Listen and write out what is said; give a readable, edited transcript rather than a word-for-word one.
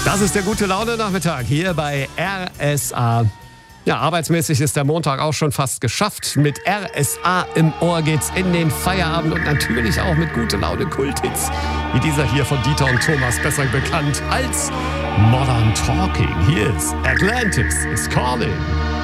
Das ist der gute Laune-Nachmittag hier bei RSA. Ja, arbeitsmäßig ist der Montag auch schon fast geschafft. Mit RSA im Ohr geht's in den Feierabend und natürlich auch mit gute Laune Kulthits. Wie dieser hier von Dieter und Thomas, besser bekannt als Modern Talking. Hier ist Atlantis is Calling.